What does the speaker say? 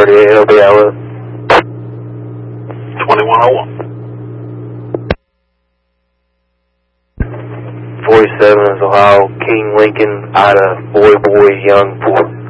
38 LB outlet. 2101. 47 is Ohio, King Lincoln, Ida, Boy, Young, 4.